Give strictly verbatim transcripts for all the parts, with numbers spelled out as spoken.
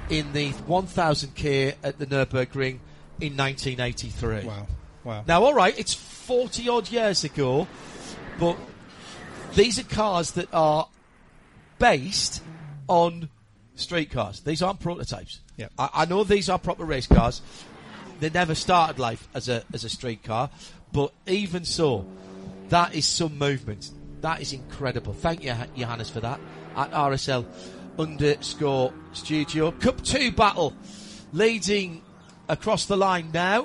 in the one thousand K at the Nürburgring in nineteen eighty-three. Wow, wow. Now, all right, it's forty-odd years ago, but these are cars that are based on street cars. These aren't prototypes. Yep. I, I know these are proper race cars. They never started life as a as a street car, but even so, that is some movement. That is incredible. Thank you, Johannes, for that. At R S L underscore studio. Cup two battle leading across the line now.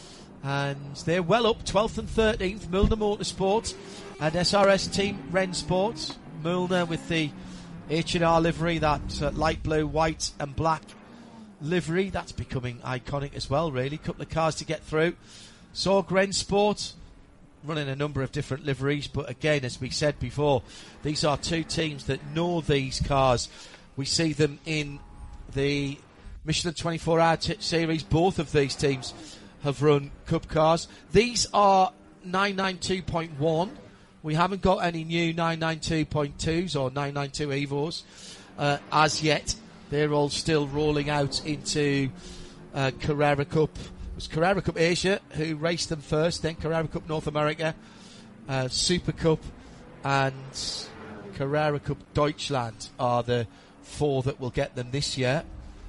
And they're well up, twelfth and thirteenth, Milner Motorsport and S R S Team Rennsport. Milner with the H and R livery, that uh, light blue, white and black livery. That's becoming iconic as well, really. Couple of cars to get through. Sorg Rennsport running a number of different liveries, but again, as we said before, these are two teams that know these cars. We see them in the Michelin twenty-four hour t- series. Both of these teams have run Cup cars. These are nine ninety-two point one. We haven't got any new nine ninety-two point twos or nine ninety-two Evos uh, as yet. They're all still rolling out into uh, Carrera Cup. It was Carrera Cup Asia who raced them first, then Carrera Cup North America, uh, Super Cup and Carrera Cup Deutschland are the four that will get them this year.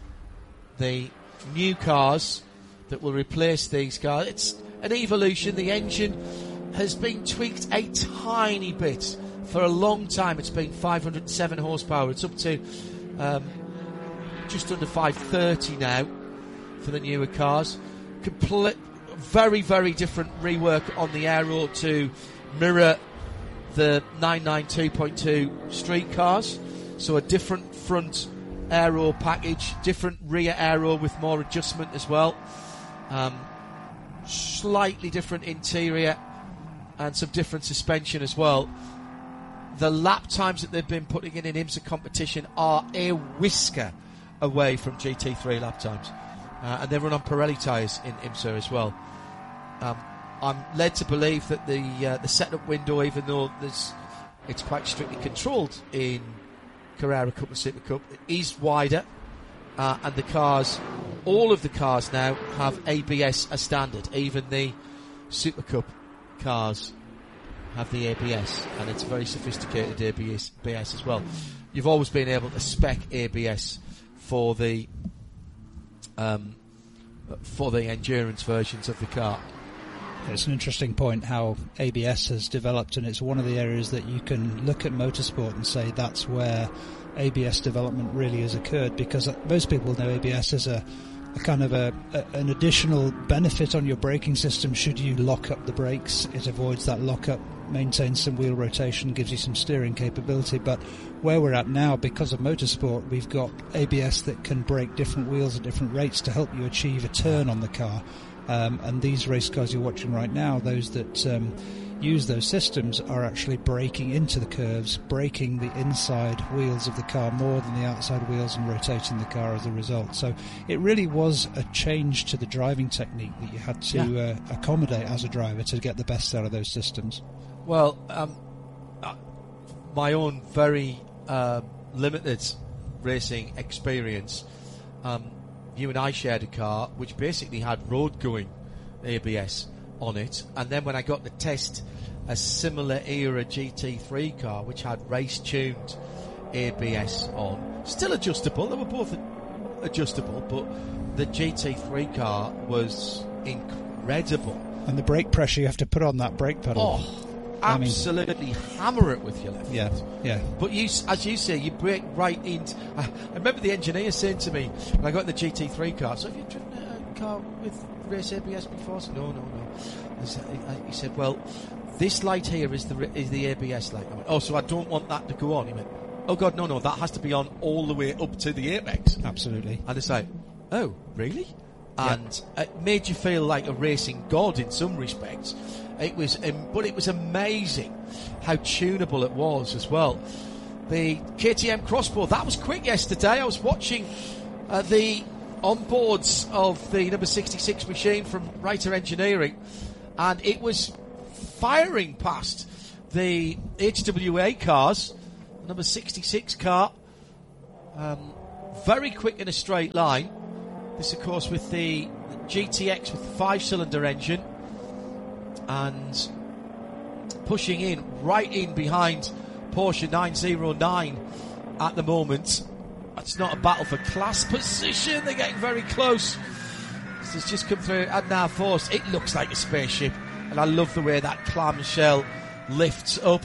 The new cars that will replace these cars, it's an evolution. The engine has been tweaked a tiny bit. For a long time it's been five hundred seven horsepower. It's up to um, just under five thirty now for the newer cars. Complete, very, very different rework on the aero to mirror the nine ninety-two point two street cars. So a different front aero package, different rear aero with more adjustment as well. Um, slightly different interior and some different suspension as well. The lap times that they've been putting in in IMSA competition are a whisker away from G T three lap times. Uh, and they run on Pirelli tyres in IMSA as well. Um, I'm led to believe that the uh, the setup window, even though there's, it's quite strictly controlled in Carrera Cup and Super Cup, is wider. Uh, and the cars, all of the cars now have A B S as standard. Even the Super Cup cars have the A B S, and it's very sophisticated A B S, A B S as well. You've always been able to spec A B S for the um, for the endurance versions of the car. It's an interesting point how A B S has developed, and it's one of the areas that you can look at motorsport and say that's where A B S development really has occurred, because most people know A B S as a, a kind of a, a an additional benefit on your braking system should you lock up the brakes. It avoids that lockup, maintains some wheel rotation, gives you some steering capability. But where we're at now, because of motorsport, we've got A B S that can brake different wheels at different rates to help you achieve a turn on the car. Um, and these race cars you're watching right now, those that um, use those systems are actually braking into the curves, braking the inside wheels of the car more than the outside wheels, and rotating the car as a result. So it really was a change to the driving technique that you had to yeah. uh, accommodate as a driver to get the best out of those systems. Well, um, uh, my own very uh, limited racing experience, um, you and I shared a car which basically had road-going A B S on it, and then when I got to test a similar era G T three car which had race-tuned A B S on, still adjustable, they were both adjustable, but the G T three car was incredible. And the brake pressure you have to put on that brake pedal. Oh, absolutely hammer it with your left. Yeah, yeah. But you, as you say, you brake right into. I, I remember the engineer saying to me when I got in the G T three car, "So have you driven a car with race A B S before?" I said, "No, no, no." I said, I, he said, "Well, this light here is the is the A B S light." I went, "Oh, so I don't want that to go on." He went, "Oh God, no, no, that has to be on all the way up to the apex." Absolutely. And it's like, "Oh, really?" And yeah. It made you feel like a racing god in some respects. It was, um, but it was amazing how tunable it was as well. The K T M Crossbow, that was quick yesterday. I was watching uh, the onboards of the number sixty-six machine from Reiter Engineering, and it was firing past the H W A cars. Number sixty-six car, um, very quick in a straight line. This, of course, with the G T X with the five-cylinder engine, and pushing in, right in behind Porsche nine oh nine at the moment. It's not a battle for class position. They're getting very close. This has just come through Adnan Force. It looks like a spaceship, and I love the way that clamshell lifts up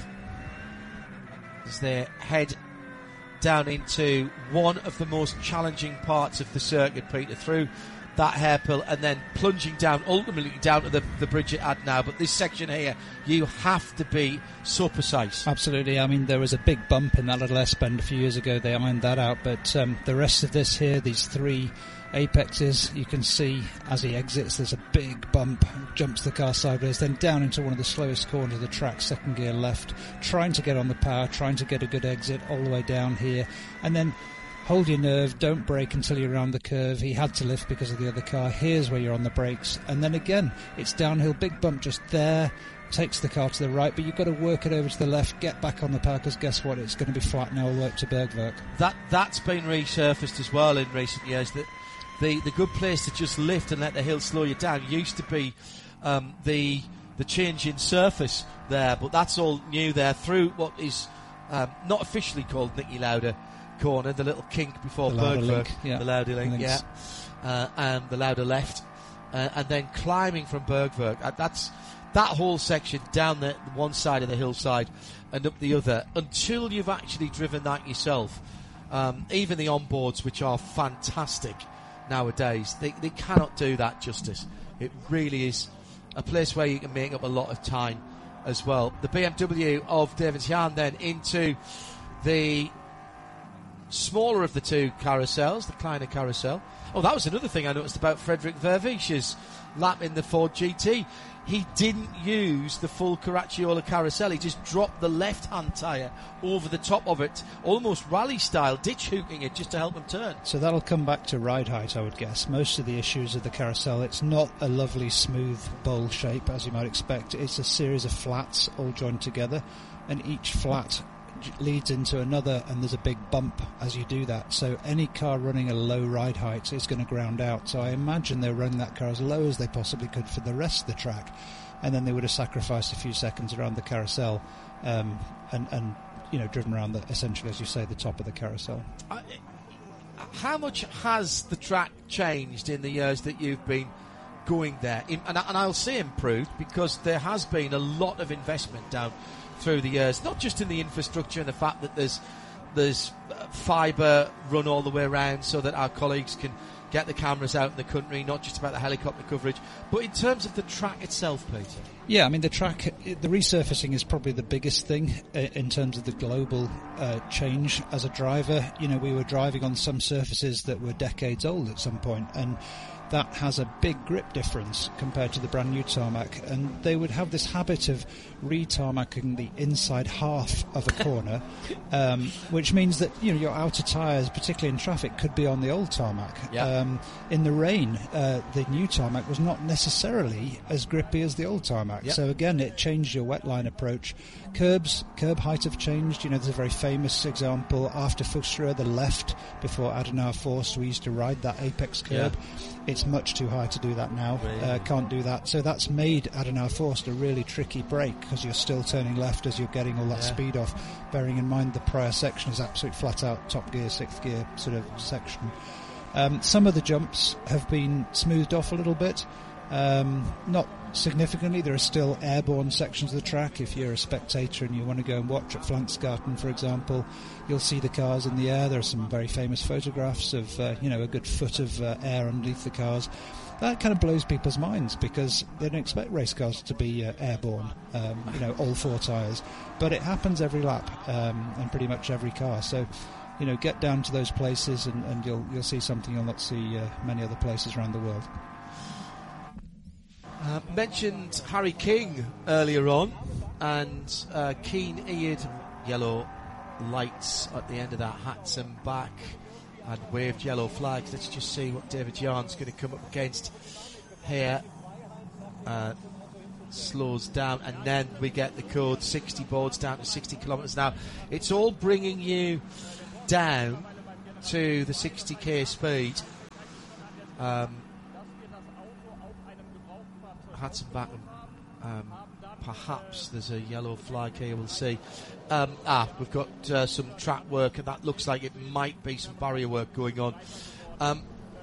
as they head down into one of the most challenging parts of the circuit, Peter, through that hairpin and then plunging down, ultimately down to the, the bridge at Adnan. But this section here, you have to be so precise. Absolutely. I mean, there was a big bump in that little S-bend a few years ago. They ironed that out. But um, the rest of this here, these three apexes, you can see as he exits, there's a big bump, jumps the car sideways, then down into one of the slowest corners of the track, second gear left, trying to get on the power, trying to get a good exit all the way down here, and then hold your nerve, don't brake until you're around the curve. He had to lift because of the other car. Here's where you're on the brakes, and then again it's downhill, big bump just there, takes the car to the right, but you've got to work it over to the left, get back on the power, because guess what, it's going to be flat now all the way up to Bergwerk. That, that's been resurfaced as well in recent years. That the, the good place to just lift and let the hill slow you down used to be um, the the change in surface there, but that's all new there through what is um, not officially called Niki Lauda corner, the little kink before Bergwerk, yeah. the Lauda link, yeah, uh, and the Lauda left, uh, and then climbing from Bergwerk. Uh, that's that whole section down the one side of the hillside and up the other until you've actually driven that yourself. Um, even the onboards, which are fantastic nowadays, they, they cannot do that justice. It really is a place where you can make up a lot of time as well. The B M W of David Jan then into the smaller of the two carousels, the Kleiner carousel. Oh, that was another thing I noticed about Frederick Vervich's lap in the Ford G T. He didn't use the full Caracciola carousel. He just dropped the left-hand tyre over the top of it, almost rally-style, ditch-hooking it just to help him turn. So that'll come back to ride height, I would guess. Most of the issues of the carousel, it's not a lovely, smooth bowl shape, as you might expect. It's a series of flats all joined together, and each flat leads into another, and there's a big bump as you do that. So any car running a low ride height is going to ground out. So I imagine they're running that car as low as they possibly could for the rest of the track, and then they would have sacrificed a few seconds around the carousel, um, and, and you know driven around the, essentially, as you say, the top of the carousel. Uh, how much has the track changed in the years that you've been going there? In, and, and I'll say improved, because there has been a lot of investment down through the years, not just in the infrastructure and the fact that there's there's fibre run all the way around so that our colleagues can get the cameras out in the country, not just about the helicopter coverage, but in terms of the track itself, Peter. Yeah, I mean, the track, the resurfacing is probably the biggest thing in terms of the global uh, change as a driver. You know, we were driving on some surfaces that were decades old at some point, and that has a big grip difference compared to the brand new tarmac, and they would have this habit of re-tarmacking the inside half of a corner, um, which means that, you know, your outer tyres, particularly in traffic, could be on the old tarmac. Yep. Um, in the rain, uh, the new tarmac was not necessarily as grippy as the old tarmac. Yep. So again, it changed your wetline approach. Curbs, curb height have changed. You know, there's a very famous example after Fuchsröhr, the left before Adenauer Forst, we used to ride that apex curb. Yeah. It's much too high to do that now. Really? Uh, can't do that. So that's made Adenauer Forst a really tricky break, because you're still turning left as you're getting all that Yeah. speed off. Bearing in mind the prior section is absolute flat out top gear, sixth gear sort of section. Um, some of the jumps have been smoothed off a little bit. Um, not significantly. There are still airborne sections of the track. If you're a spectator and you want to go and watch at Flanksgarten, for example, you'll see the cars in the air. There are some very famous photographs of uh, you know a good foot of uh, air underneath the cars. That kind of blows people's minds, because they don't expect race cars to be uh, airborne, um, you know, all four tyres. But it happens every lap, um, in pretty much every car. So, you know, get down to those places and, and you'll you'll see something you'll not see uh, many other places around the world. Uh, mentioned Harry King earlier on, and uh, keen-eared yellow lights at the end of that Hatton back, and waved yellow flags. Let's just see what David Jarn's going to come up against here. Uh, slows down, and then we get the code sixty boards down to sixty kilometres an hour. It's all bringing you down to the sixty k speed. Um, Hatzenbacken, um, perhaps there's a yellow flag here, we'll see. Um, ah, we've got uh, some track work, and that looks like it might be some barrier work going on. Um,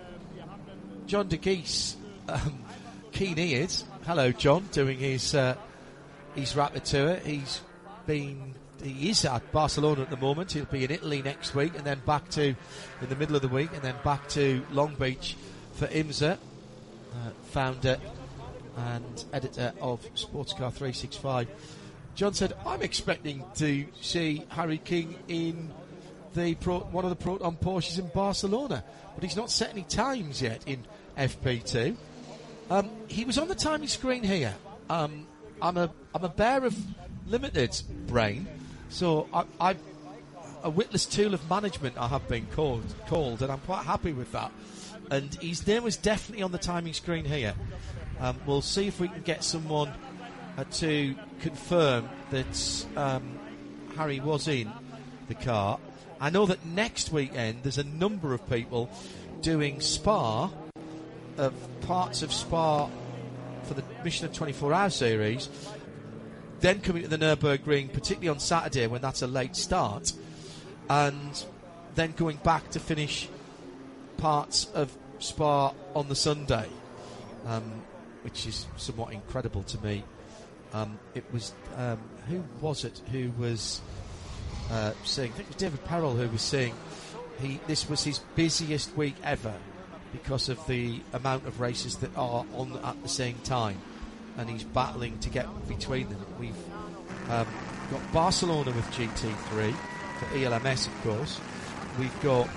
John de Geese, um, keen-eared. Hello, John, doing his uh, his rapid tour. He's been, he is at Barcelona at the moment. He'll be in Italy next week, and then back to, in the middle of the week, and then back to Long Beach for IMSA, uh, founder and editor of Sportscar three sixty-five. John said, I'm expecting to see Harry King in the pro, one of the Proton Porsches in Barcelona, but he's not set any times yet in F P two. Um, he was on the timing screen here. Um, I'm a I'm a bear of limited brain, so I, I a witless tool of management I have been called called, and I'm quite happy with that. And his name was definitely on the timing screen here. Um, we'll see if we can get someone uh, to confirm that um, Harry was in the car. I know that next weekend there's a number of people doing Spa, of parts of Spa for the Michelin twenty-four hour series, then coming to the Nürburgring, particularly on Saturday when that's a late start, and then going back to finish parts of Spa on the Sunday, um, which is somewhat incredible to me. Um, it was, um, who was it who was uh, saying, I think it was David Perrell who was saying he this was his busiest week ever because of the amount of races that are on at the same time, and he's battling to get between them. We've um, got Barcelona with G T three for E L M S, of course. We've got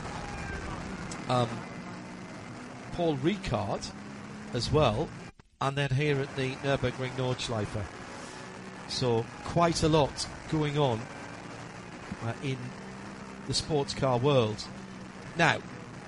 um, Paul Ricard as well, and then here at the Nürburgring Nordschleife. So quite a lot going on uh, in the sports car world. Now,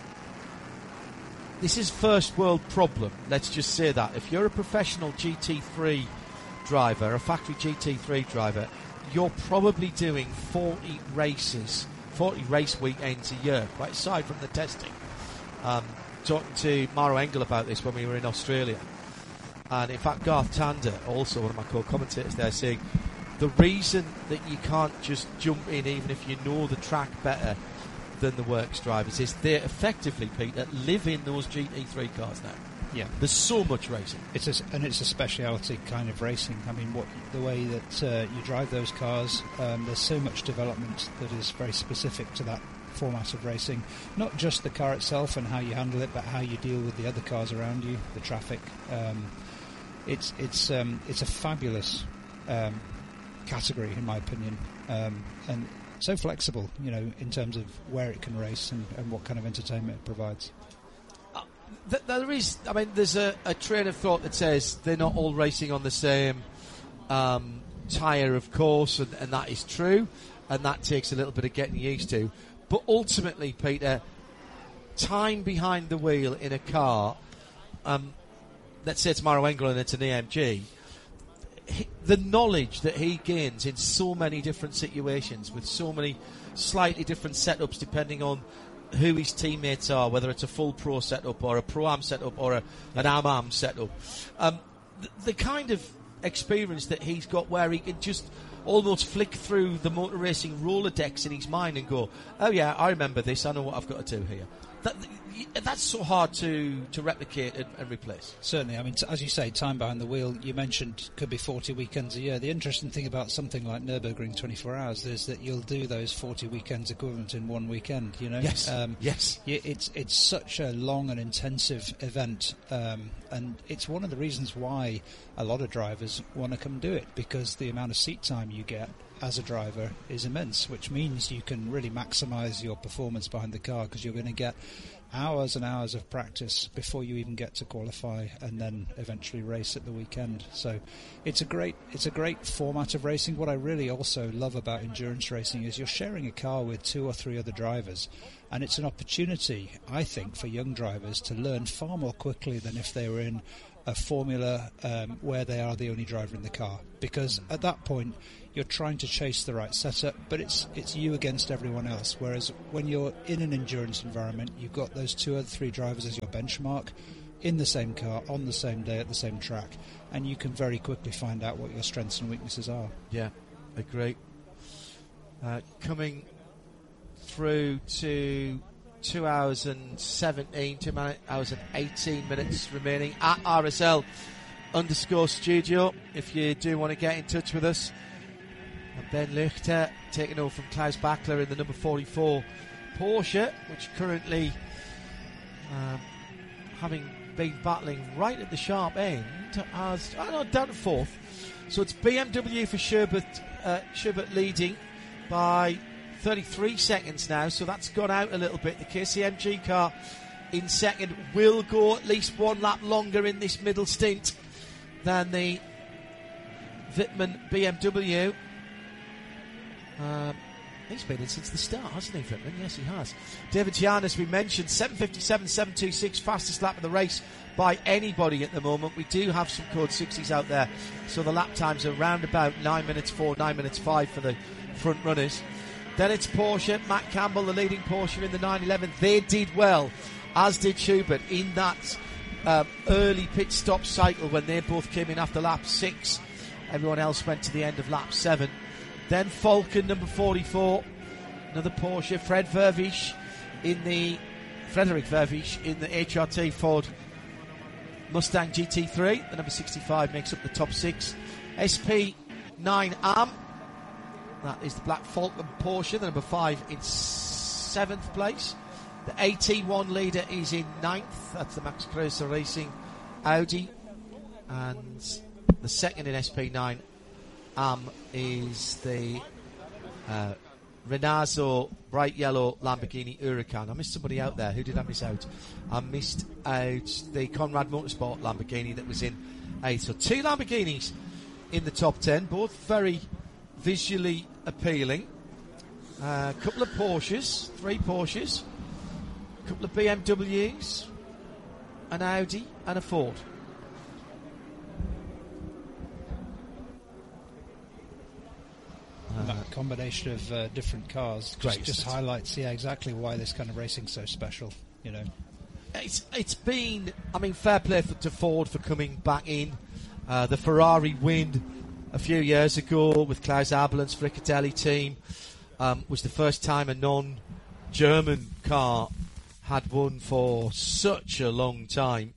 this is first world problem, let's just say that. If you're a professional G T three driver, a factory G T three driver, you're probably doing forty races, forty race weekends a year, quite aside from the testing. Um, talking to Maro Engel about this when we were in Australia. And in fact, Garth Tander, also one of my co-commentators there, saying the reason that you can't just jump in even if you know the track better than the works drivers is they effectively, Peter, live in those G T three cars now. Yeah, there's so much racing. It's a, and it's a speciality kind of racing. I mean, what the way that uh, you drive those cars, um, there's so much development that is very specific to that format of racing. Not just the car itself and how you handle it, but how you deal with the other cars around you, the traffic. Um, it's it's um, it's a fabulous um, category, in my opinion, um, and so flexible, you know, in terms of where it can race and, and what kind of entertainment it provides. Uh, th- there is, I mean, there's a, a train of thought that says they're not all racing on the same um, tyre, of course, and, and that is true, and that takes a little bit of getting used to. But ultimately, Peter, time behind the wheel in a car, um, let's say it's Maro Engel and it's an A M G, he, the knowledge that he gains in so many different situations with so many slightly different setups depending on who his teammates are, whether it's a full pro setup or a pro-am setup or a, an am-am setup, um, the, the kind of experience that he's got where he can just almost flick through the motor racing Rolodex in his mind and go, oh yeah, I remember this, I know what I've got to do here. That, that's so hard to, to replicate and, and replace. Certainly. I mean, t- as you say, time behind the wheel, you mentioned could be forty weekends a year. The interesting thing about something like Nürburgring twenty-four hours is that you'll do those forty weekends equivalent in one weekend, you know? Yes, um, yes. Y- it's, it's such a long and intensive event, um, and it's one of the reasons why a lot of drivers want to come do it, because the amount of seat time you get as a driver is immense, which means you can really maximise your performance behind the car because you're going to get hours and hours of practice before you even get to qualify, and then eventually race at the weekend. So it's a great it's a great format of racing. What I really also love about endurance racing is you're sharing a car with two or three other drivers, and it's an opportunity, I think, for young drivers to learn far more quickly than if they were in a formula um, where they are the only driver in the car, because at that point you're trying to chase the right setup, but it's it's you against everyone else. Whereas when you're in an endurance environment, you've got those two or three drivers as your benchmark, in the same car, on the same day, at the same track, and you can very quickly find out what your strengths and weaknesses are. Yeah, agree. Uh, coming through to two hours and seventeen, two hours and eighteen minutes remaining at R S L underscore studio. If you do want to get in touch with us, and Ben Luchter taking over from Klaus Bachler in the number forty-four Porsche, which currently um, having been battling right at the sharp end, has I don't know, down to fourth. So it's B M W for Sherbert, uh, Sherbert leading by thirty-three seconds now, so that's gone out a little bit. The K C M G car in second will go at least one lap longer in this middle stint than the Wittmann B M W. Um, he's been in since the start, hasn't he, Wittmann? Yes, he has. David Gian, as we mentioned, seven fifty-seven seven twenty-six, fastest lap of the race by anybody at the moment. We do have some code sixties out there, so the lap times are around about nine minutes four, nine minutes five for the front runners. Then it's Porsche, Matt Campbell, the leading Porsche in the nine eleven. They did well, as did Schubert, in that um, early pit stop cycle when they both came in after lap six. Everyone else went to the end of lap seven. Then Falcon, number forty-four, another Porsche. Fred Vervisch in the Frederick Vervisch in the H R T Ford Mustang G T three. The number sixty-five makes up the top six. S P nine A M. That is the Black Falcon Porsche, the number five in seventh place. The A T one leader is in ninth. That's the Max Kreuzer Racing Audi. And the second in S P nine A M is the uh, Renazzo bright yellow Lamborghini Huracan. I missed somebody out there. Who did I miss out? I missed out the Conrad Motorsport Lamborghini that was in eighth. So two Lamborghinis in the top ten, both very visually appealing. A uh, couple of Porsches, three Porsches, a couple of B M Ws, an Audi and a Ford. Uh, that combination of uh, different cars just, great, just highlights, yeah, exactly why this kind of racing's so special. You know, it's it's been, I mean, fair play for, to Ford for coming back in. Uh, the Ferrari win a few years ago with Klaus Abelland's Fricatelli team um, was the first time a non-German car had won for such a long time.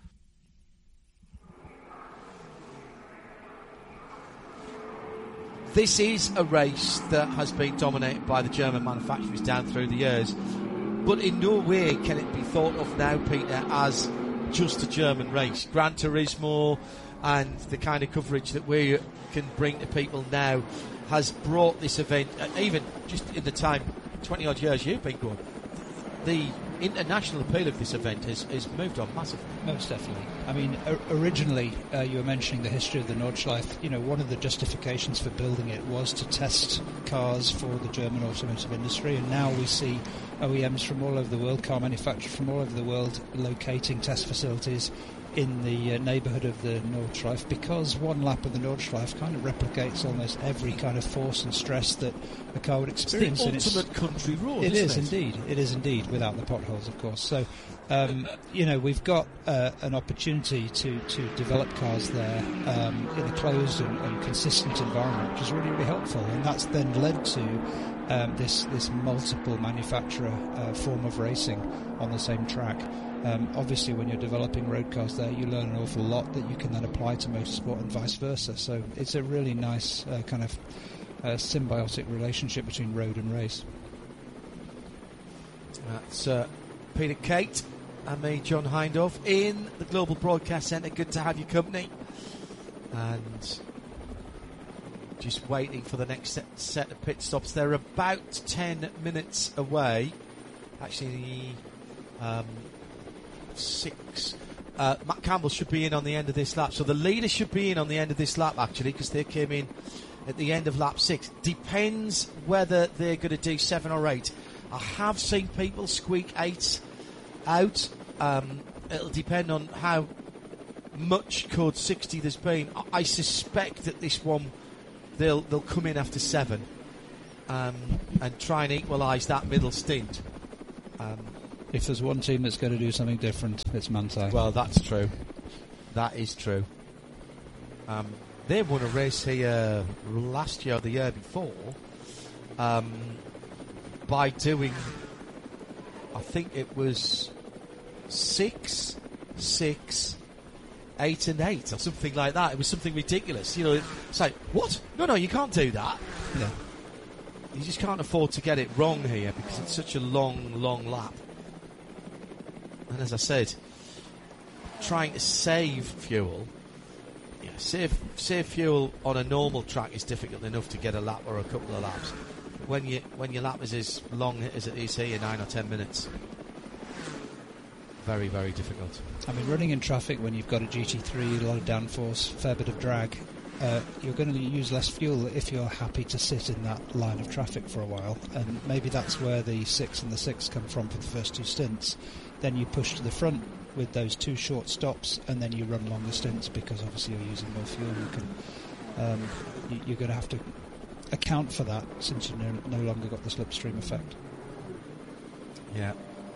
This is a race that has been dominated by the German manufacturers down through the years, but in no way can it be thought of now, Peter, as just a German race. Gran Turismo and the kind of coverage that we can bring to people now has brought this event, uh, even just in the time, twenty odd years you've been going, the international appeal of this event has, has moved on massively. Most definitely. I mean, o- originally uh, you were mentioning the history of the Nordschleife. You know, one of the justifications for building it was to test cars for the German automotive industry, and now we see O E Ms from all over the world, car manufacturers from all over the world, locating test facilities in the uh, neighbourhood of the Nordschleife, because one lap of the Nordschleife kind of replicates almost every kind of force and stress that a car would experience. It's the ultimate country road, It isn't is it? indeed. It is indeed, without the potholes, of course. So, um, you know, we've got uh, an opportunity to, to develop cars there um, in a closed and, and consistent environment, which is really, really helpful. And that's then led to um, this, this multiple manufacturer uh, form of racing on the same track. Um, obviously, when you're developing road cars there, you learn an awful lot that you can then apply to motorsport and vice versa. So it's a really nice uh, kind of uh, symbiotic relationship between road and race. That's uh, Peter Kate and me, John Hindhoff, in the Global Broadcast Centre. Good to have your company. And just waiting for the next set, set of pit stops. They're about ten minutes away. Actually, Um, six. Uh, Matt Campbell should be in on the end of this lap. So the leader should be in on the end of this lap, actually, because they came in at the end of lap six. Depends whether they're going to do seven or eight. I have seen people squeak eight out. Um, it'll depend on how much code sixty there's been. I, I suspect that this one they'll they'll come in after seven um, and try and equalise that middle stint. Um, if there's one team that's going to do something different, it's Manthey. Well, that's true. That is true. Um, they won a race here last year or the year before um, by doing, I think it was six, six, eight and eight or something like that. It was something ridiculous. You know, it's like, what? No, no, you can't do that. Yeah. You just can't afford to get it wrong here because it's such a long, long lap. And as I said, trying to save fuel, yeah, save save fuel on a normal track is difficult enough to get a lap or a couple of laps. When you when your lap is as long as it is here, nine or ten minutes, very very difficult. I mean, running in traffic when you've got a G T three, a lot of downforce, fair bit of drag, uh, you're going to use less fuel if you're happy to sit in that line of traffic for a while. And maybe that's where the six and the six come from for the first two stints. Then you push to the front with those two short stops, and then you run longer stints because obviously you're using more fuel. You can, um, you, you're going to have to account for that since you've no, no longer got the slipstream effect. Yeah.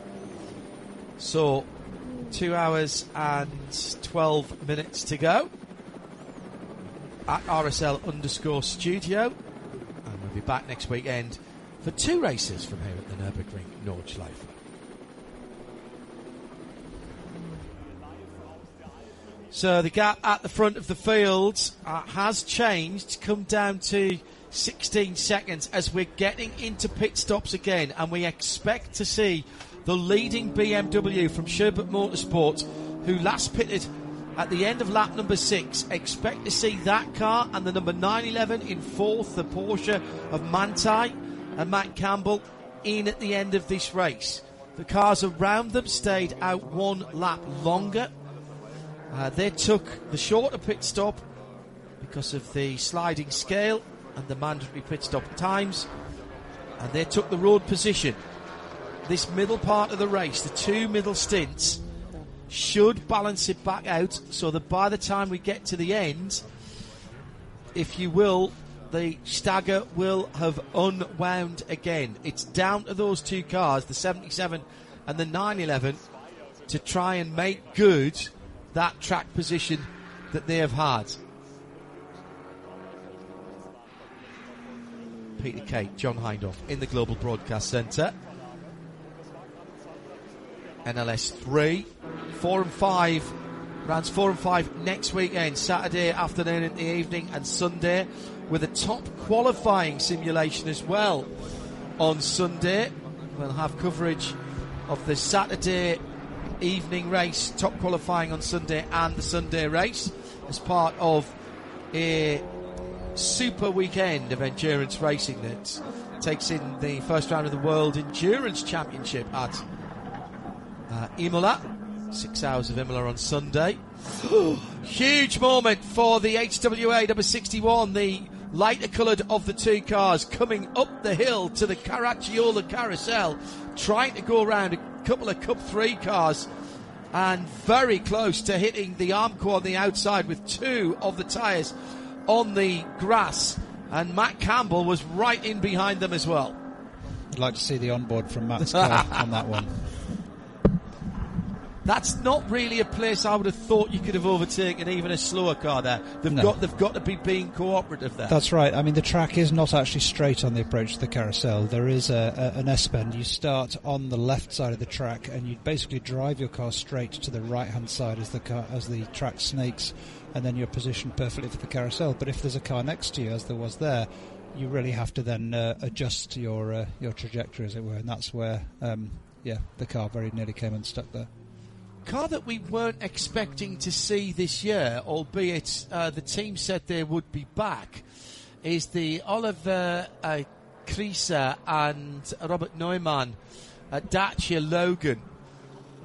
So, two hours and twelve minutes to go at R S L underscore studio, and we'll be back next weekend for two races from here at the Nürburgring Nordschleife. So the gap at the front of the field uh, has changed, come down to sixteen seconds as we're getting into pit stops again, and we expect to see the leading B M W from Sherbert Motorsport, who last pitted at the end of lap number six. Expect to see that car and the number nine eleven in fourth, the Porsche of Manthey and Matt Campbell, in at the end of this race. The cars around them stayed out one lap longer. Uh, they took the shorter pit stop because of the sliding scale and the mandatory pit stop times, and they took the road position. This middle part of the race, the two middle stints, should balance it back out so that by the time we get to the end, if you will, the stagger will have unwound again. It's down to those two cars, the seventy-seven and the nine eleven, to try and make good that track position that they have had. Peter Kate, John Hindhaugh in the Global Broadcast Centre. N L S three, four and five, rounds four and five next weekend, Saturday afternoon and the evening, and Sunday, with a top qualifying simulation as well on Sunday. We'll have coverage of the Saturday evening race, top qualifying on Sunday, and the Sunday race as part of a super weekend of endurance racing that takes in the first round of the World Endurance Championship at uh, Imola. Six hours of Imola on Sunday. Huge moment for the H W A number sixty-one, the lighter coloured of the two cars, coming up the hill to the Caracciola Carousel, trying to go around a couple of Cup three cars, and very close to hitting the Armco on the outside with two of the tyres on the grass, and Matt Campbell was right in behind them as well. I'd like to see the onboard from Matt's car on that one. That's not really a place I would have thought you could have overtaken even a slower car there. They've No. got they've got to be being cooperative there. That's right. I mean, the track is not actually straight on the approach to the carousel. There is a, a, an S-bend. You start on the left side of the track, and you basically drive your car straight to the right-hand side as the car, as the track snakes, and then you're positioned perfectly for the carousel. But if there's a car next to you, as there was there, you really have to then uh, adjust your uh, your trajectory, as it were, and that's where, um, yeah, the car very nearly came unstuck there. Car that we weren't expecting to see this year, albeit uh, the team said they would be back, is the Oliver uh, Krieser and Robert Neumann uh, Dacia Logan.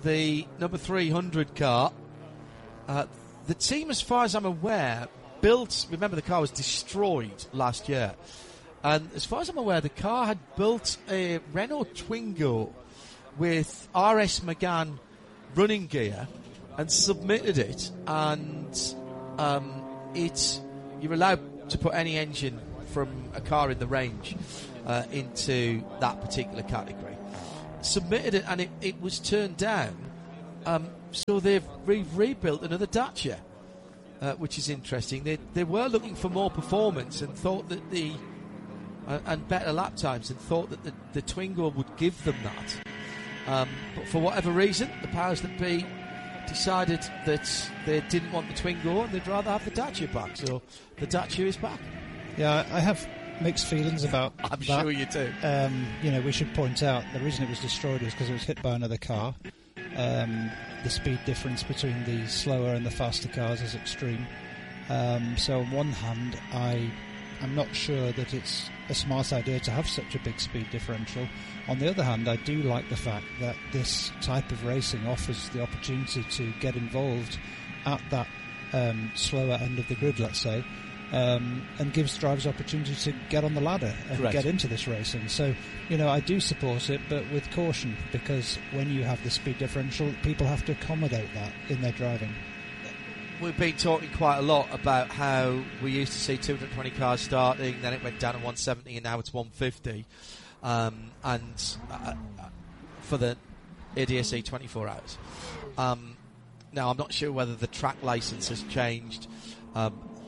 the number three hundred car. Uh, the team, as far as I'm aware, built, remember the car was destroyed last year, and as far as I'm aware, the car had built a Renault Twingo with R S Megane running gear and submitted it, and um, it you're allowed to put any engine from a car in the range uh, into that particular category. Submitted it, and it, it was turned down. Um, so they've re- rebuilt another Dacia, uh, which is interesting. They they were looking for more performance and thought that the uh, and better lap times, and thought that the, the Twingo would give them that. Um, but for whatever reason, the powers that be decided that they didn't want the Twingo and they'd rather have the Dacia back. So the Dacia is back. Yeah, I have mixed feelings about I'm that. sure you do. Um, you know, we should point out the reason it was destroyed is because it was hit by another car. Um, the speed difference between the slower and the faster cars is extreme. Um, so on one hand, I am not sure that it's a smart idea to have such a big speed differential. On the other hand, I do like the fact that this type of racing offers the opportunity to get involved at that um, slower end of the grid, let's say, Um, and gives drivers opportunity to get on the ladder and Correct. get into this racing. So, you know, I do support it, but with caution, because when you have the speed differential, people have to accommodate that in their driving. We've been talking quite a lot about how we used to see two hundred twenty cars starting, then it went down to one seventy, and now it's one fifty. Um, and uh, for the A D A C twenty-four hours. Um, now, I'm not sure whether the track license has changed um,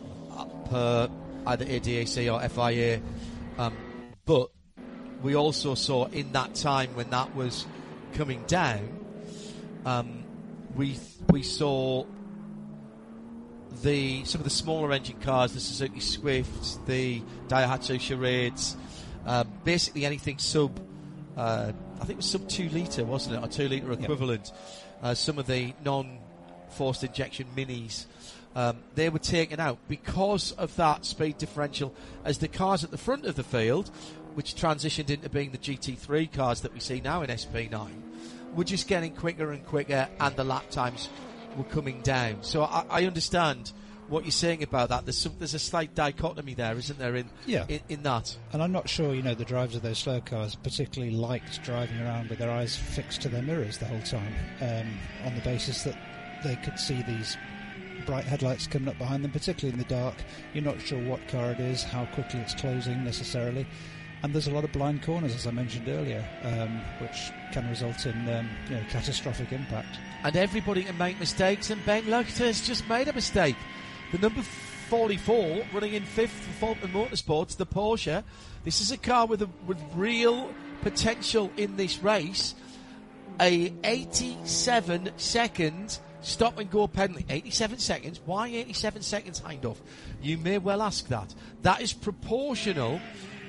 per either A D A C or F I A, um, but we also saw in that time when that was coming down, um, we we saw the some of the smaller engine cars, the Suzuki Swifts, the Daihatsu Charades, uh, basically anything sub, uh, I think it was sub two litre, wasn't it, or two litre equivalent. Yep. Uh, some of the non-forced injection minis. Um, they were taken out because of that speed differential, as the cars at the front of the field, which transitioned into being the G T three cars that we see now in S P nine, were just getting quicker and quicker, and the lap times were coming down. So I, I understand what you're saying about that. There's some, there's a slight dichotomy there, isn't there, in, yeah. in in that? And I'm not sure, you know, the drivers of those slow cars particularly liked driving around with their eyes fixed to their mirrors the whole time, um, on the basis that they could see these bright headlights coming up behind them, particularly in the dark. You're not sure what car it is, how quickly it's closing necessarily, and there's a lot of blind corners, as I mentioned earlier, um, which can result in um, you know, catastrophic impact. And everybody can make mistakes, and Ben Luchter has just made a mistake. The number forty-four, running in fifth for Fulton Motorsports, the Porsche. This is a car with a, with real potential in this race. A eighty-seven second stop and go penalty. eighty-seven seconds? Why eighty-seven seconds, Hindhoff? You may well ask that. That is proportional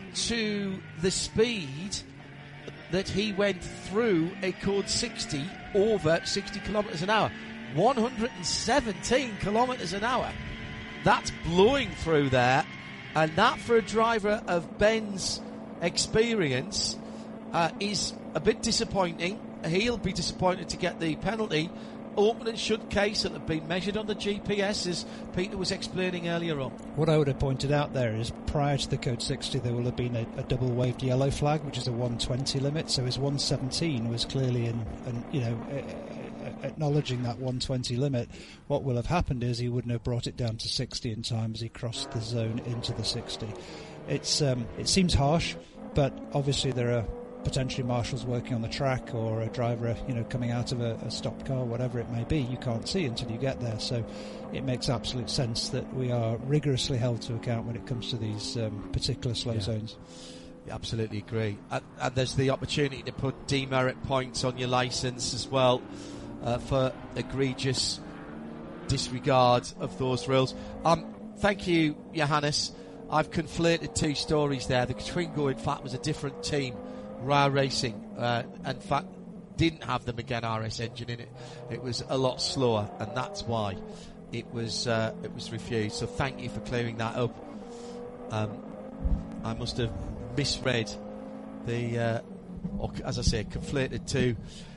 to the speed that he went through a code sixty over sixty kilometres an hour. one hundred seventeen kilometres an hour. That's blowing through there, and that for a driver of Ben's experience uh, is a bit disappointing. He'll be disappointed to get the penalty. Open and shut case that have been measured on the G P S, as Peter was explaining earlier on. What I would have pointed out there is prior to the code sixty there will have been a, a double waved yellow flag, which is a one twenty limit, so his one seventeen was clearly in, in you know uh, acknowledging that one twenty limit. What will have happened is he wouldn't have brought it down to sixty in time as he crossed the zone into the sixty. It's um, it seems harsh, but obviously there are potentially marshals working on the track, or a driver, you know, coming out of a, a stopped car, whatever it may be. You can't see until you get there, so it makes absolute sense that we are rigorously held to account when it comes to these um, particular slow yeah. zones. Yeah, absolutely agree. And, and there's the opportunity to put demerit points on your licence as well uh, for egregious disregard of those rules. Um, thank you, Johannes. I've conflated two stories there. The Twingo, in fact, was a different team. Ra Racing, uh, in fact, didn't have the Megane R S engine in it. It was a lot slower, and that's why it was uh, it was refused. So thank you for clearing that up. Um, I must have misread the, uh, or as I say, conflated two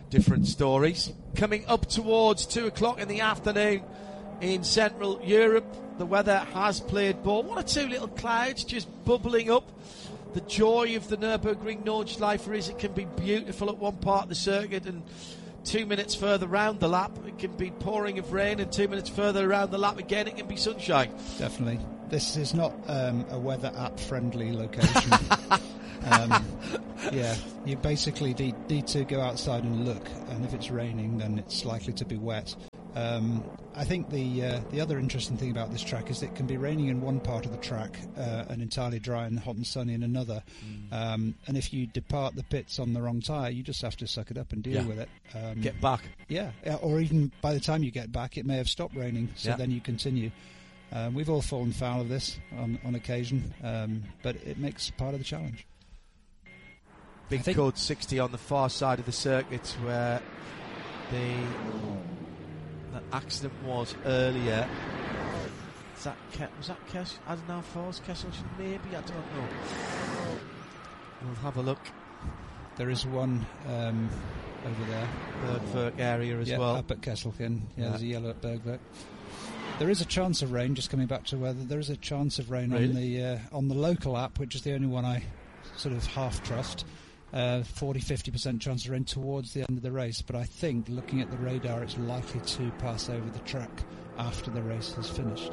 different stories. Coming up towards two o'clock in the afternoon in Central Europe, the weather has played ball. One or two little clouds just bubbling up. The joy of the Nürburgring Nordschleife is it can be beautiful at one part of the circuit, and two minutes further round the lap it can be pouring of rain, and two minutes further around the lap again it can be sunshine. Definitely. This is not um, a weather app friendly location. um, yeah, you basically need, need to go outside and look, and if it's raining then it's likely to be wet. Um, I think the uh, the other interesting thing about this track is it can be raining in one part of the track uh, and entirely dry and hot and sunny in another. Mm. Um, and if you depart the pits on the wrong tyre, you just have to suck it up and deal yeah. with it. Um, get back. Yeah, or even by the time you get back, it may have stopped raining, so yeah. then you continue. Um, we've all fallen foul of this on, on occasion, um, but it makes part of the challenge. Big code sixty on the far side of the circuit where the... that accident was earlier. Is that Ke- was that Kes- I don't know, Force Kessel? Maybe, I don't know. We'll have a look. There is one um, over there. Bergwerk area as yeah, well. Up at Kesselchen. Yeah, yeah, there's a yellow at Bergwerk. There is a chance of rain, just coming back to weather, there is a chance of rain really? on the uh, on the local app, which is the only one I sort of half trust. Uh, forty to fifty percent chance of rain towards the end of the race, but I think looking at the radar it's likely to pass over the track after the race has finished.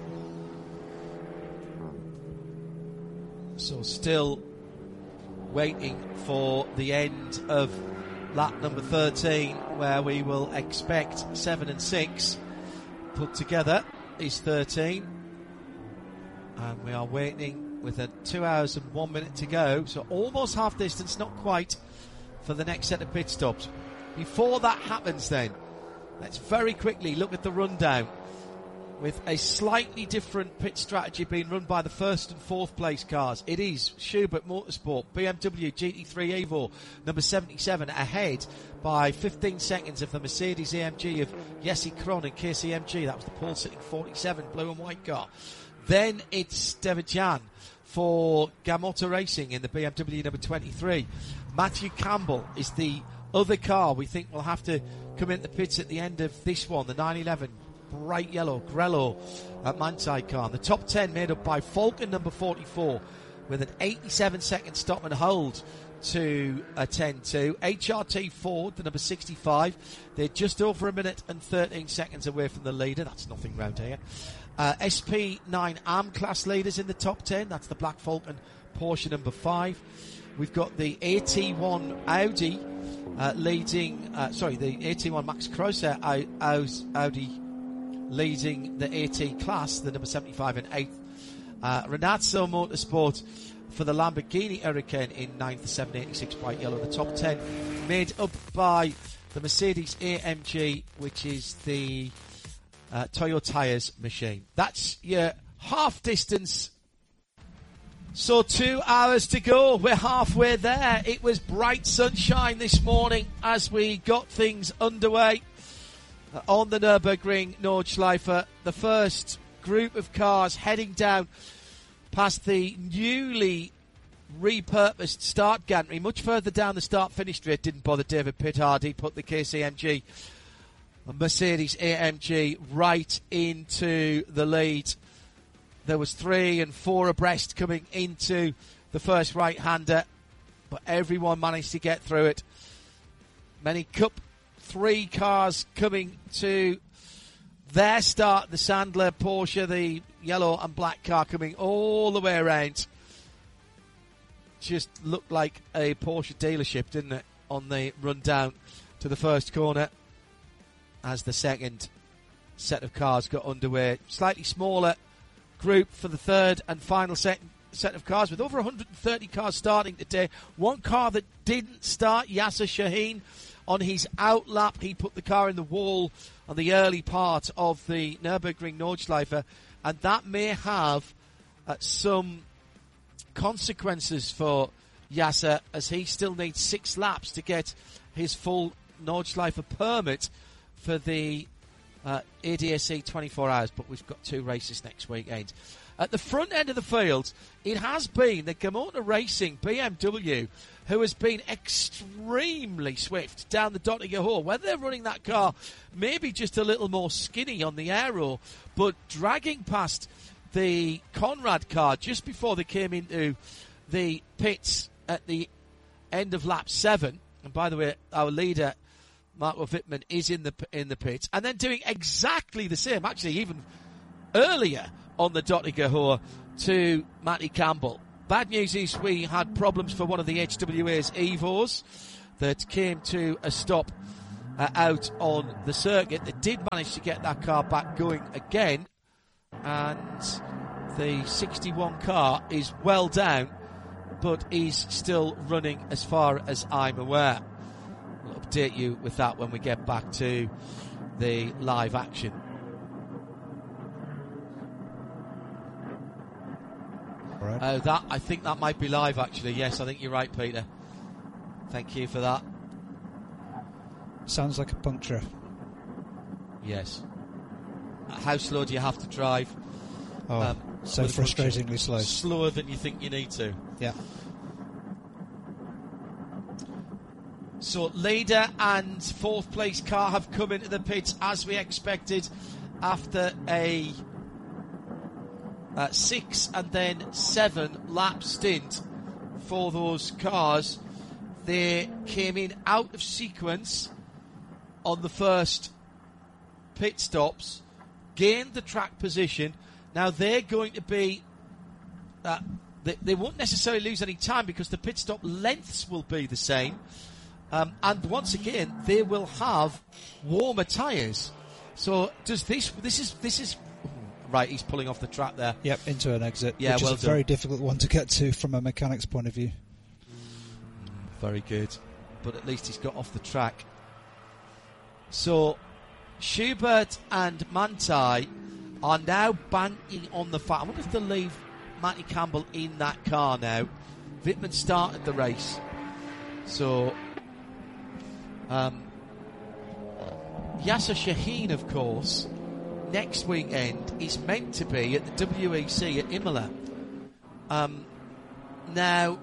So still waiting for the end of lap number thirteen, where we will expect seven and six put together is thirteen, and we are waiting with a two hours and one minute to go, so almost half distance, not quite, for the next set of pit stops. Before that happens then, let's very quickly look at the rundown, with a slightly different pit strategy being run by the first and fourth place cars. It is Schubert Motorsport, B M W G T three Evo, number seventy-seven, ahead by fifteen seconds of the Mercedes A M G of Jesse Krohn and K C M G. That was the pole sitting forty-seven, blue and white car. Then it's David Jan for Gamotta Racing in the B M W number twenty-three. Matthew Campbell is the other car we think will have to come into the pits at the end of this one, the nine eleven bright yellow Grello at Manthey car. And the top ten made up by Falcon number forty-four with an eighty-seven second stop and hold to a ten two. H R T Ford, the number sixty-five, they're just over a minute and thirteen seconds away from the leader. That's nothing round here. Uh, S P nine A M class leaders in the top ten. That's the Black Falcon Porsche number five. We've got the A T one Audi uh, leading, uh, sorry, the A T one Max Crosser Audi leading the AT class, the number seventy-five and eighth. Uh, Renazzo Motorsport for the Lamborghini Hurricane in ninth, the seven eighty-six bright yellow. The top ten made up by the Mercedes A M G, which is the Uh, Toyo Tyres machine. That's your half distance. So two hours to go. We're halfway there. It was bright sunshine this morning as we got things underway uh, on the Nürburgring Nordschleife. The first group of cars heading down past the newly repurposed start gantry. Much further down the start-finish straight. Didn't bother David Pittard. He put the K C M G Mercedes A M G right into the lead. There was three and four abreast coming into the first right-hander, but everyone managed to get through it. Many Cup three cars coming to their start. The Sandler Porsche, the yellow and black car coming all the way around. Just looked like a Porsche dealership, didn't it, on the run down to the first corner as the second set of cars got underway. Slightly smaller group for the third and final set set of cars, with over one hundred thirty cars starting today. One car that didn't start, Yasser Shaheen, on his out lap. He put the car in the wall on the early part of the Nürburgring Nordschleife, and that may have uh, some consequences for Yasser, as he still needs six laps to get his full Nordschleife permit for the uh, A D A C twenty-four hours, but we've got two races next weekend. At the front end of the field, it has been the Gamota Racing B M W who has been extremely swift down the Dottinger Hall. Whether they're running that car maybe just a little more skinny on the aero, but dragging past the Conrad car just before they came into the pits at the end of lap seven. And by the way, our leader, Marco Wittmann, is in the in the pits. And then doing exactly the same, actually even earlier on the Dottinger Hall to Matty Campbell. Bad news is we had problems for one of the H W A's Evos that came to a stop uh, out on the circuit. They did manage to get that car back going again, and the sixty-one car is well down, but is still running as far as I'm aware. We'll update you with that when we get back to the live action. Right. Uh, that I think that might be live, actually. Yes, I think you're right, Peter. Thank you for that. Sounds like a puncture. Yes. How slow do you have to drive? Oh, um, so with a puncture? frustratingly slow. Slower than you think you need to. Yeah. So leader and fourth place car have come into the pits as we expected after a uh, six and then seven lap stint for those cars. They came in out of sequence on the first pit stops, gained the track position. Now they're going to be uh, they, they won't necessarily lose any time because the pit stop lengths will be the same. Um, and once again, they will have warmer tyres. So does this? This is this is right. He's pulling off the track there. Yep, into an exit. Yeah, which well is a done. very difficult one to get to from a mechanic's point of view. Very good, but at least he's got off the track. So Schubert and Manthey are now banking on the fact. I wonder if they'll leave Matty Campbell in that car now. Wittmann started the race, so. Um, Yasser Shaheen, of course, next weekend is meant to be at the W E C at Imola. Um, now,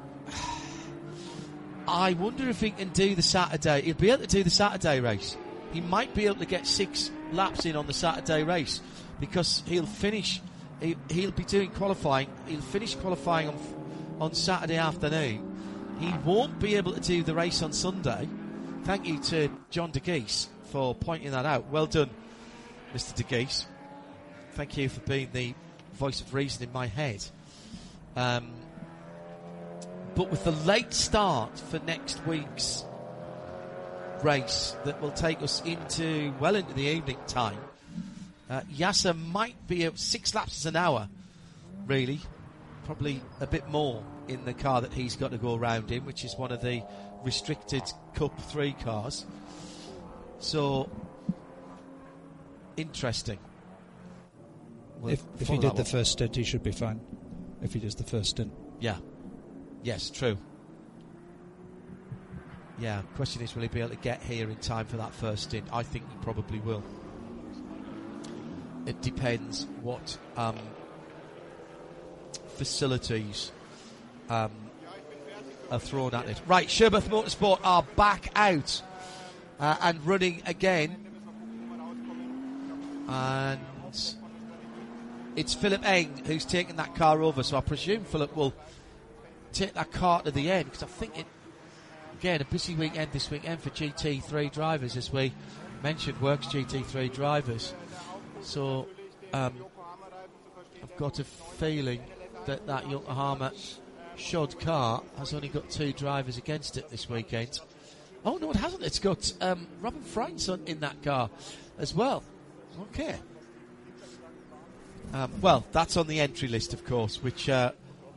I wonder if he can do the Saturday. He'll be able to do the Saturday race. He might be able to get six laps in on the Saturday race because he'll finish. He, he'll be doing qualifying. He'll finish qualifying on on Saturday afternoon. He won't be able to do the race on Sunday. Thank you to John De Geese for pointing that out. Well done, Mister De Geese. Thank you for being the voice of reason in my head. Um, but with the late start for next week's race that will take us into, well into the evening time, uh, Yasser might be at six laps is an hour, really. Probably a bit more in the car that he's got to go around in, which is one of the restricted Cup three cars. So interesting. We'll if if he did the first stint, he should be fine. If he does the first stint. Yeah. Yes, true. Yeah, question is, will he be able to get here in time for that first stint? I think he probably will. It depends what um, facilities um, are thrown at it. Right, Sherberth Motorsport are back out uh, and running again. And it's Philip Eng who's taking that car over, so I presume Philip will take that car to the end, because I think it, again, a busy weekend this weekend for G T three drivers, as we mentioned, Works G T three drivers. So um, I've got a feeling that that Yokohama Shod car has only got two drivers against it this weekend. Oh no, it hasn't. It's got um, Robin Freitz in that car as well. Okay. Um, well, that's on the entry list, of course, which uh,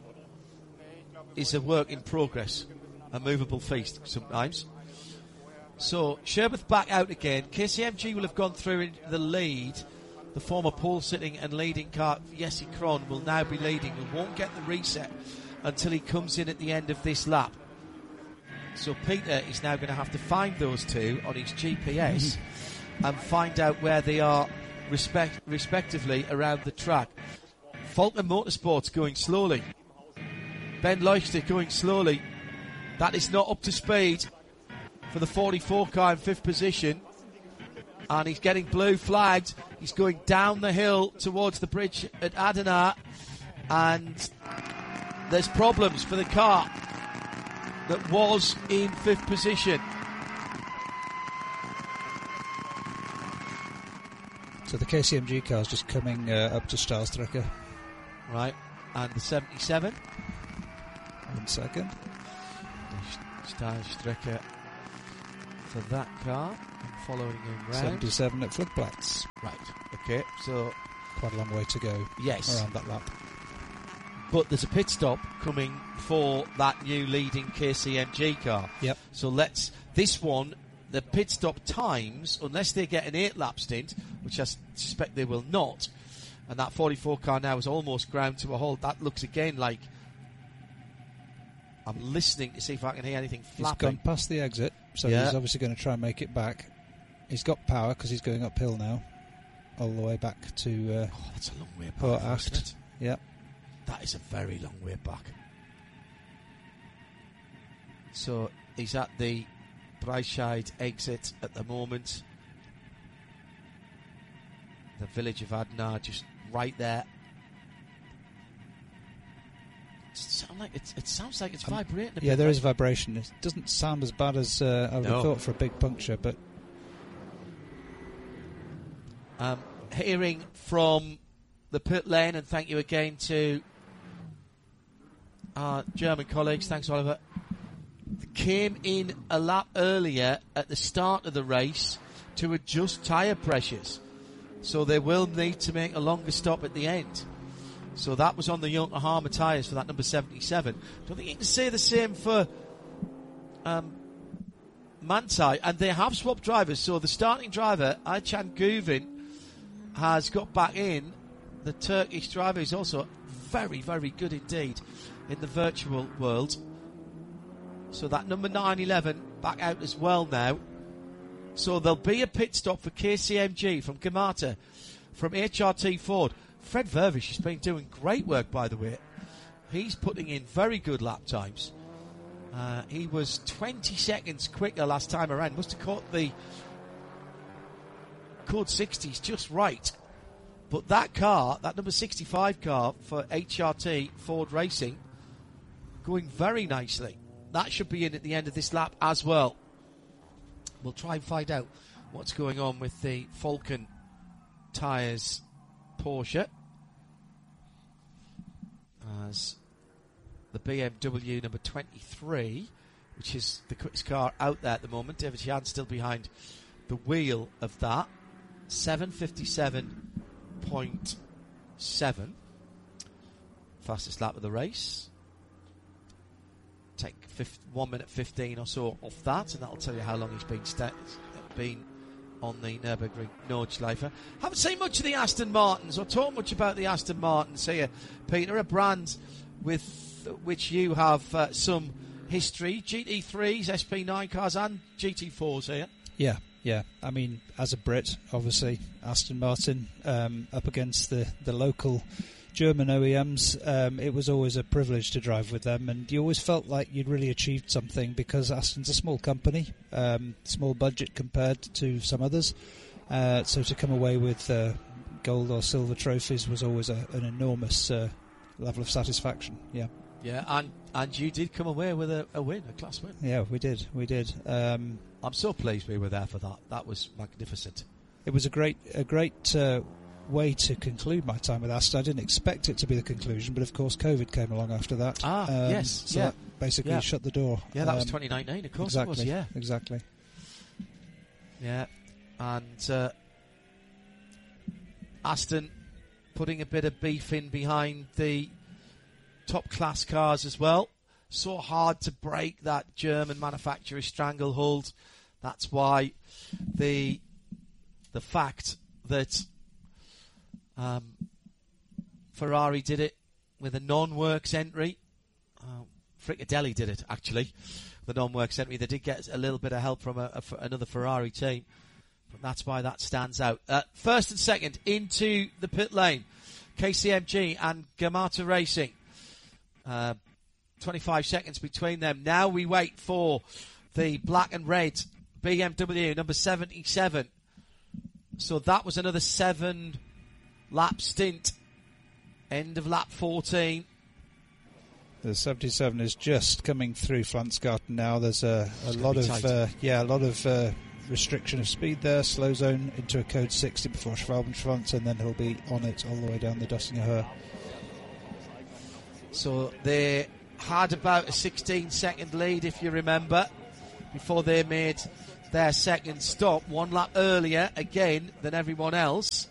is a work in progress, a movable feast sometimes. So Sherberth back out again. K C M G will have gone through in the lead. The former pole sitting and leading car, Jesse Kron, will now be leading. We won't get the reset until he comes in at the end of this lap. So Peter is now going to have to find those two on his G P S and find out where they are respect, respectively around the track. Falcon Motorsports going slowly. Ben Leuchter going slowly. That is not up to speed for the forty-four car in fifth position. And he's getting blue flagged. He's going down the hill towards the bridge at Adana. And there's problems for the car that was in fifth position. So the K C M G car is just coming uh, up to Stahlstrecke. Right, and the seventy-seven. One second. Stahlstrecke for that car, following him round. seventy-seven at Flugplatz. Right, okay, so... Quite a long way to go. Yes. Around that lap. But there's a pit stop coming for that new leading K C M G car. Yep. So let's... This one, the pit stop times, unless they get an eight-lap stint, which I suspect they will not, and that forty-four car now is almost ground to a halt. That looks again like... I'm listening to see if I can hear anything flapping. He's gone past the exit, so yeah. he's obviously going to try and make it back. He's got power because he's going uphill now, all the way back to uh, oh, that's a long way back, Port Ast. Yeah, that is a very long way back. So he's at the Breitscheid exit at the moment. The village of Adana just right there. Sound like it's, it sounds like it's um, vibrating a yeah, bit. there is vibration. It doesn't sound as bad as uh, I would no. have thought for a big puncture, but... Um, hearing from the pit lane, and thank you again to our German colleagues, thanks Oliver, came in a lap earlier at the start of the race to adjust tyre pressures. So they will need to make a longer stop at the end. So that was on the Yokohama tyres for that number seventy-seven. Don't think you can say the same for um, Manthey. And they have swapped drivers. So the starting driver, Aycan Guvin, has got back in. The Turkish driver is also very, very good indeed in the virtual world. So that number nine eleven back out as well now. So there'll be a pit stop for K C M G from Gamata, from H R T Ford. Fred Vervish has been doing great work, by the way. He's putting in very good lap times. Uh, he was twenty seconds quicker last time around. Must have caught the code sixties just right. But that car, that number sixty-five car for H R T Ford Racing, going very nicely. That should be in at the end of this lap as well. We'll try and find out what's going on with the Falcon tyres Porsche, as the B M W number twenty-three, which is the quickest car out there at the moment. David Jan still behind the wheel of that. seven fifty-seven point seven. Fastest lap of the race. Take one minute fifteen or so off that, and that'll tell you how long he's been sta- been on the Nürburgring Nordschleife. Haven't seen much of the Aston Martins or talked much about the Aston Martins here, Peter, a brand with which you have uh, some history. G T threes, S P nine cars and G T fours here. Yeah, yeah. I mean, as a Brit, obviously, Aston Martin um, up against the, the local German O E Ms, um, it was always a privilege to drive with them, and you always felt like you'd really achieved something because Aston's a small company, um, small budget compared to some others, uh, so to come away with uh, gold or silver trophies was always a, an enormous uh, level of satisfaction. Yeah, yeah, and and you did come away with a, a win, a class win. Yeah, we did, we did. Um, I'm so pleased we were there for that. That was magnificent. It was a great, a great. Uh, way to conclude my time with Aston. I didn't expect it to be the conclusion, but of course COVID came along after that. Ah, um, yes, so yeah. that basically yeah. shut the door. Yeah, that um, was twenty nineteen, of course exactly, it was, yeah. Exactly. Yeah, and uh, Aston putting a bit of beef in behind the top class cars as well. So hard to break that German manufacturer's stranglehold. That's why the the fact that Um, Ferrari did it with a non-works entry. Uh, Frickadelli did it, actually, the non-works entry. They did get a little bit of help from a, a, another Ferrari team, but that's why that stands out. Uh, first and second into the pit lane. K C M G and Gamata Racing. Uh, twenty-five seconds between them. Now we wait for the black and red B M W number seventy-seven. So that was another seven lap stint. End of lap fourteen. The seventy-seven is just coming through Flansgarten now. There's a, a lot of uh, yeah, a lot of uh, restriction of speed there. Slow zone into a code sixty before Schwalbenschwanz, and then he'll be on it all the way down the Dössinger Höhe. So they had about a sixteen second lead, if you remember, before they made their second stop, one lap earlier again than everyone else.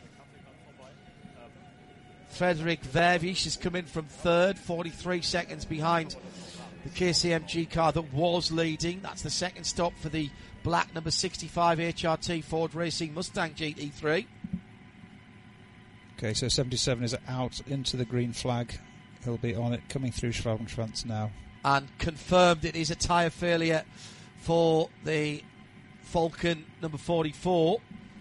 Frederick Vervisch has come in from third, forty-three seconds behind the K C M G car that was leading. That's the second stop for the black number sixty-five H R T Ford Racing Mustang G T three. Okay, so seventy-seven is out into the green flag. He'll be on it, coming through Schwalbenschwanz now. And confirmed it is a tyre failure for the Falcon number forty-four.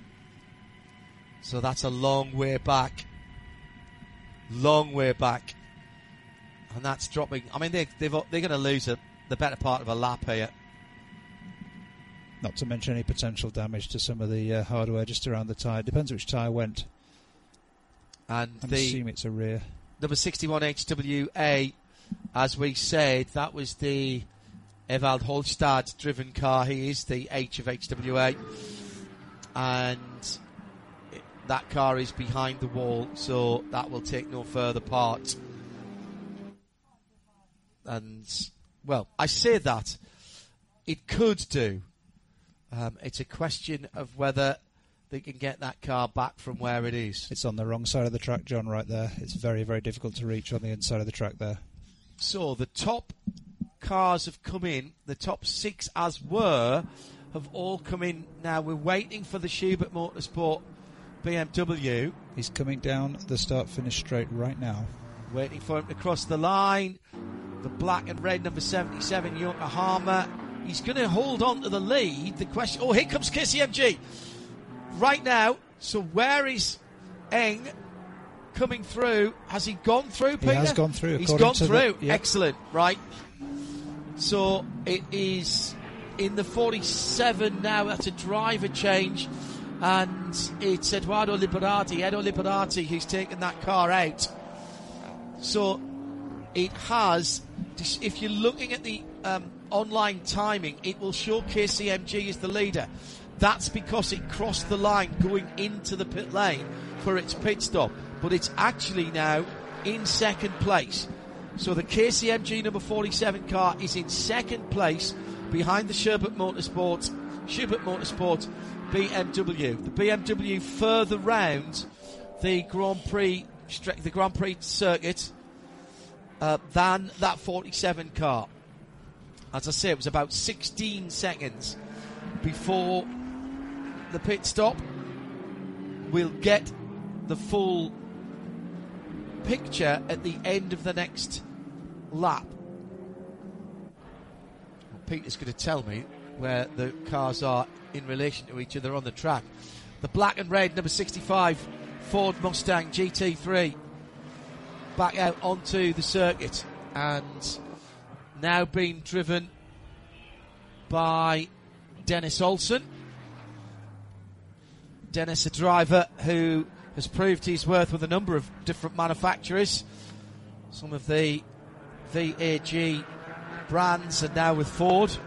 So that's a long way back. Long way back. And that's dropping. I mean, they, they've, they're going to lose a, the better part of a lap here. Not to mention any potential damage to some of the uh, hardware just around the tyre. Depends which tyre went. And I'm the assuming it's a rear. Number sixty-one H W A, as we said, that was the Ewald Holstad driven car. He is the H of H W A. And it, that car is behind the wall, so that will take no further part. And, well, I say that. It could do. Um, it's a question of whether they can get that car back from where it is. It's on the wrong side of the track, John, right there. It's very, very difficult to reach on the inside of the track there. So the top cars have come in. The top six, as were, have all come in. Now we're waiting for the Schubert Motorsport B M W. He's coming down the start-finish straight right now. Waiting for him to cross the line. The black and red number seventy-seven, Yokohama. He's going to hold on to the lead. The question... Oh, here comes K C M G. Right now, so where is Eng coming through? Has he gone through, Peter? He has gone through. He's gone to through. The, yep. Excellent. Right. So it is in the forty-seven now. That's a driver change. And it's Eduardo Liberati, Edo Liberati, who's taken that car out. So it has, if you're looking at the um, online timing, it will show K C M G as the leader. That's because it crossed the line going into the pit lane for its pit stop. But it's actually now in second place. So the K C M G number forty-seven car is in second place behind the Schubert Motorsport, Schubert Motorsport B M W. The B M W further round the Grand Prix, the Grand Prix circuit uh, than that forty-seven car. As I say, it was about sixteen seconds before the pit stop. We'll get the full picture at the end of the next lap. Well, Peter's going to tell me where the cars are in relation to each other on the track. The black and red number sixty-five Ford Mustang G T three back out onto the circuit and now being driven by Dennis Olsen. Dennis, a driver who has proved his worth with a number of different manufacturers. Some of the V A G brands, and now with Ford.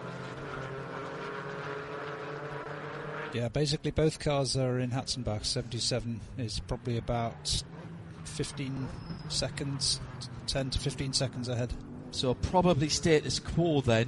Yeah, basically both cars are in Hatzenbach. seventy-seven is probably about fifteen seconds, ten to fifteen seconds ahead. So probably status quo then.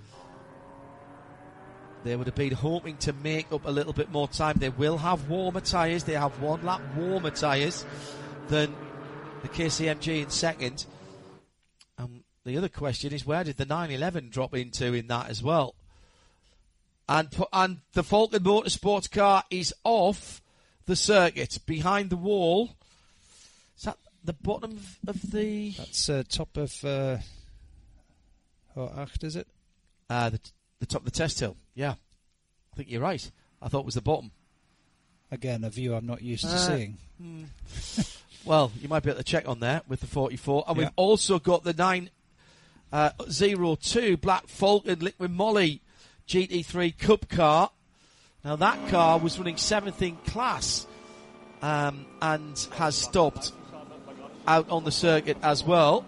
They would have been hoping to make up a little bit more time. They will have warmer tyres. They have one lap warmer tyres than the K C M G in second. And the other question is, where did the nine eleven drop into in that as well? And and the Falcon Motorsports car is off the circuit, behind the wall. Is that the bottom of, of the... That's uh, top of... Uh, Horacht, is it? Uh, the, the top of the test hill, yeah. I think you're right. I thought it was the bottom. Again, a view I'm not used to uh, seeing. Hmm. Well, you might be able to check on there with the forty-four. And Yeah. we've also got the nine oh two Black Falcon Liquid Moly G T three Cup car. Now, that car was running seventh in class um, and has stopped out on the circuit as well.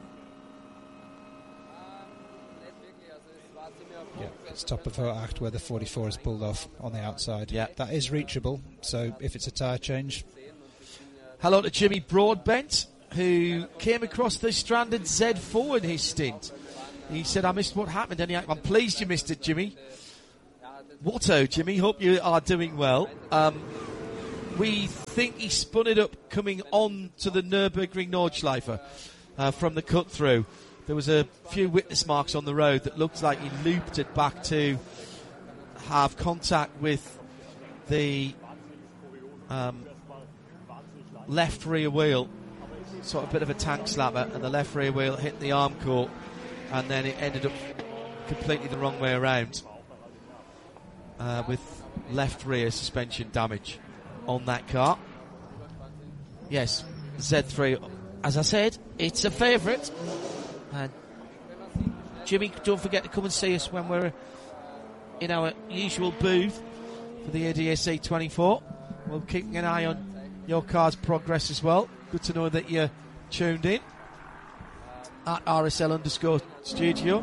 Yeah, it's top of her act where the forty-four is pulled off on the outside. Yeah. That is reachable, so if it's a tyre change. Hello to Jimmy Broadbent, who came across the stranded Z four in his stint. He said, I missed what happened. And he, I'm pleased you missed it, Jimmy. Watto, Jimmy, hope you are doing well. Um, we think he spun it up coming on to the Nürburgring Nordschleife uh, from the cut through. There was a few witness marks on the road that looked like he looped it back to have contact with the um, left rear wheel, sort of a bit of a tank slapper, and the left rear wheel hit the arm core, and then it ended up completely the wrong way around uh, with left rear suspension damage on that car. Yes, Z three, as I said, it's a favourite. And Jimmy, don't forget to come and see us when we're in our usual booth for the A D S C twenty-four. We'll keep an eye on your car's progress as well. Good to know that you're tuned in at R S L underscore studio.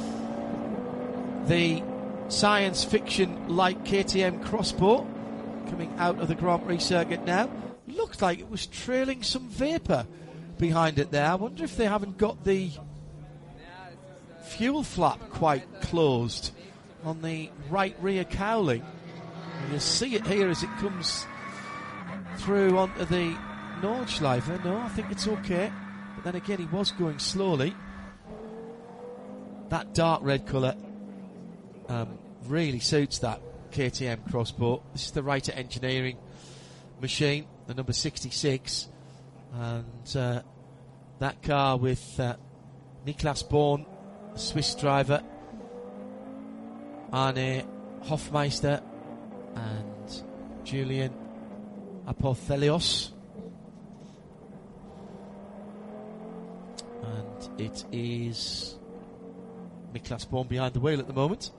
The science fiction like K T M Crossbow coming out of the Grand Prix circuit now. Looked like it was trailing some vapour behind it there. I wonder if they haven't got the fuel flap quite closed on the right rear cowling. And you'll see it here as it comes through onto the Nordschleife. No, I think it's okay. But then again, he was going slowly. That dark red colour um, really suits that K T M Crossbow. This is the Reiter Engineering machine, the number sixty-six. And uh, that car with uh, Niklas Born, the Swiss driver, Arne Hofmeister and Julian Apothelios. And it is Niklas Born behind the wheel at the moment.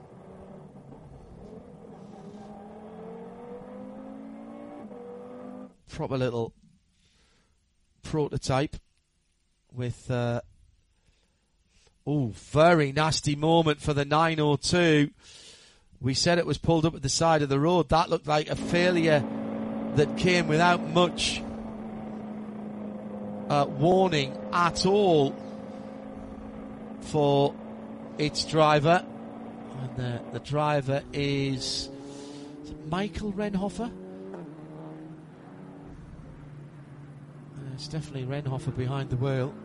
Proper little prototype with uh, oh, very nasty moment for the nine oh two. We said it was pulled up at the side of the road. That looked like a failure that came without much uh, warning at all for its driver. And the, the driver is, is it Michael Renhofer? Uh, it's definitely Renhofer behind the wheel.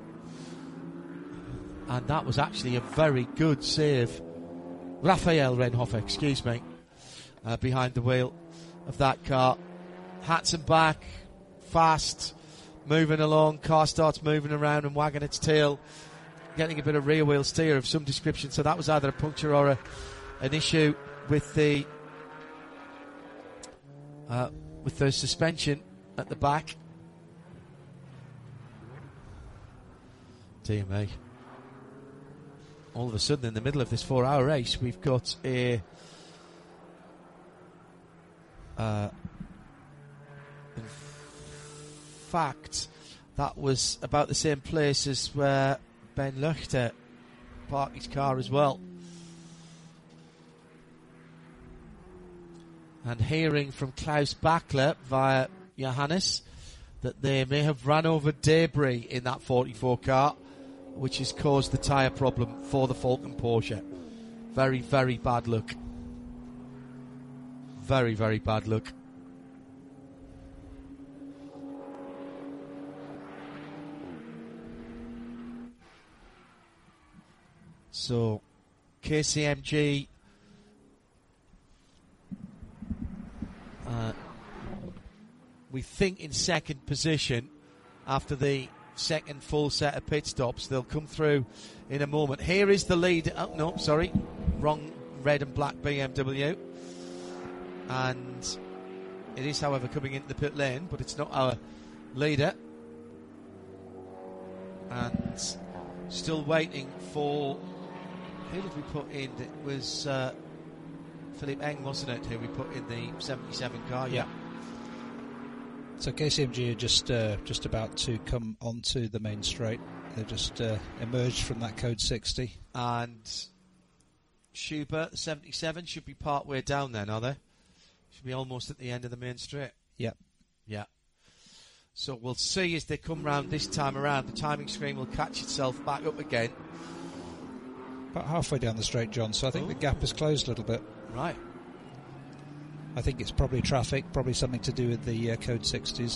And that was actually a very good save. Raphael Renhofer, excuse me, uh, behind the wheel of that car. Hats and back, fast, moving along. Car starts moving around and wagging its tail, getting a bit of rear wheel steer of some description. So that was either a puncture or a, an issue with the uh, with the suspension at the back. Dear me. All of a sudden, in the middle of this four-hour race, we've got a uh, in fact, that was about the same place as where Ben Luchter parked his car as well. And hearing from Klaus Bachler via Johannes that they may have ran over debris in that forty-four car, which has caused the tyre problem for the Falcon Porsche. Very, very bad luck. Very, very bad luck. So, K C M G uh, we think in second position after the second full set of pit stops. They'll come through in a moment. Here is the lead. Oh, no, sorry. Wrong red and black B M W. And it is, however, coming into the pit lane, but it's not our leader. and still waiting for, who did we put in? It was uh, Philippe Eng, wasn't it, who we put in the seventy-seven car? Yeah. So K C M G are just uh, just about to come onto the main straight. They've just uh, emerged from that code sixty. And Schubert, seventy-seven, should be part way down then, are they? Should be almost at the end of the main straight. Yep. Yeah. So we'll see as they come round this time around. The timing screen will catch itself back up again. About halfway down the straight, John, so I think Ooh. the gap has closed a little bit. Right. I think it's probably traffic, probably something to do with the uh, code sixties.